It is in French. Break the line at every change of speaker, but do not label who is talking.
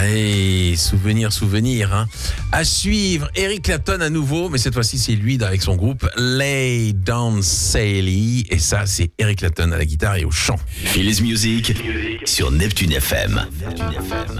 Hey, souvenir, hein. À suivre, Eric Clapton à nouveau, mais cette fois-ci c'est lui avec son groupe Lay Down Sally, et ça c'est Eric Clapton à la guitare et au chant.
Phili's Music sur Neptune FM.